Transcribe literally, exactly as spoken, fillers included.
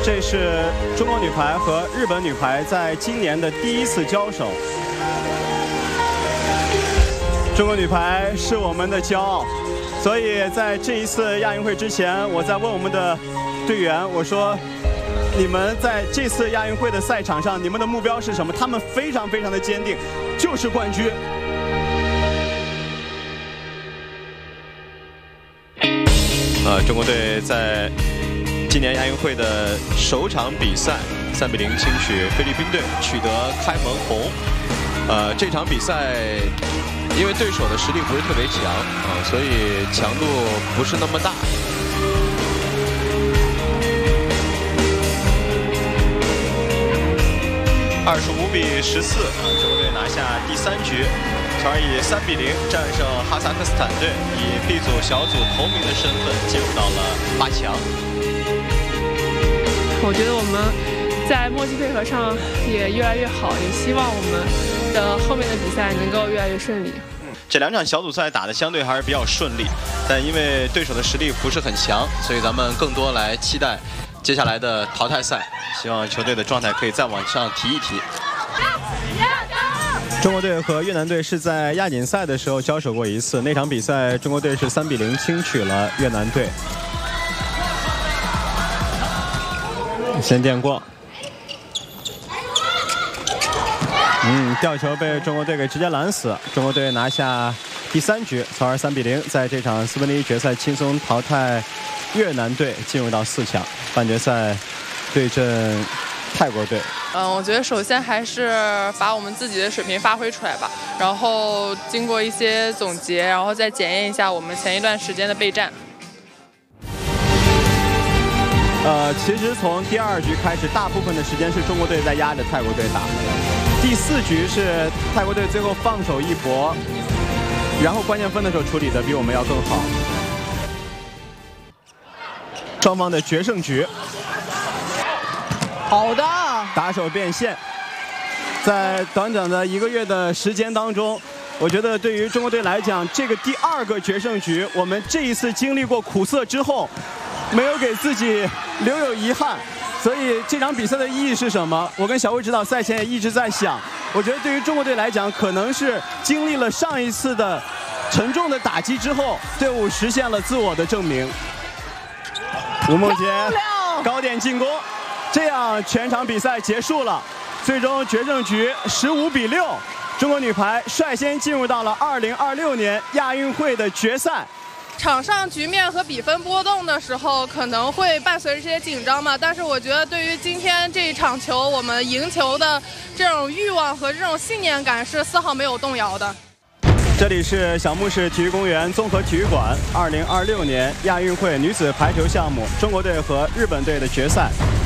这是中国女排和日本女排在今年的第一次交手。中国女排是我们的骄傲，所以在这一次亚运会之前，我在问我们的队员，我说：“你们在这次亚运会的赛场上，你们的目标是什么？”他们非常非常的坚定，就是冠军。呃，中国队在今年亚运会的首场比赛三比零轻取菲律宾队，取得开门红。呃，这场比赛因为对手的实力不是特别强啊、呃，所以强度不是那么大。二十五比十四，啊，中国队拿下第三局，从而以三比零战胜哈萨克斯坦队，以 B 组小组头名的身份进入到了八强。 我觉得我们在默契配合上也越来越好，也希望我们的后面的比赛能够越来越顺利。 这两场小组赛打得相对还是比较顺利，但因为对手的实力不是很强，所以咱们更多来期待接下来的淘汰赛，希望球队的状态可以再往上提一提。中国队和越南队是在亚锦赛的时候交手过一次，那场比赛中国队是三比零轻取了越南队。先电过，嗯，吊球被中国队给直接拦死，中国队拿下第三局，从而三比零在这场四分之一决赛轻松淘汰越南队，进入到四强。半决赛对阵泰国队。 嗯，我觉得首先还是把我们自己的水平发挥出来吧，然后经过一些总结，然后再检验一下我们前一段时间的备战。 呃，其实从第二局开始，大部分的时间是中国队在压着泰国队打。第四局是泰国队最后放手一搏，然后关键分的时候处理的比我们要更好。双方的决胜局。 好的， 打手变现，在短短的一个月的时间当中，我觉得对于中国队来讲，这个第二个决胜局，我们这一次经历过苦涩之后，没有给自己留有遗憾，所以这场比赛的意义是什么？我跟小魏指导赛前也一直在想，我觉得对于中国队来讲，可能是经历了上一次的沉重的打击之后，队伍实现了自我的证明。吴梦洁高点进攻。这样全场比赛结束了，最终决胜局十五比六，中国女排率先进入到了二零二六年亚运会的决赛。 场上局面和比分波动的时候，可能会伴随着这些紧张嘛，但是我觉得对于今天这一场球，我们赢球的这种欲望和这种信念感是丝毫没有动摇的。 这里是小木市体育公园综合体育馆，二零二六年亚运会女子排球项目中国队和日本队的决赛。